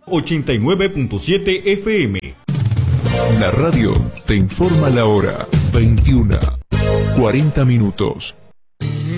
89.7 FM. La radio te informa la hora. 21:40.